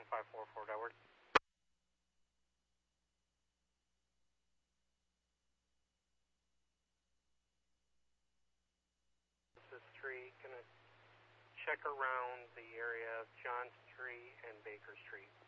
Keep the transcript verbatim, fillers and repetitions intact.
five four four, Edward. This is three, gonna check around the area of John Street and Baker Street.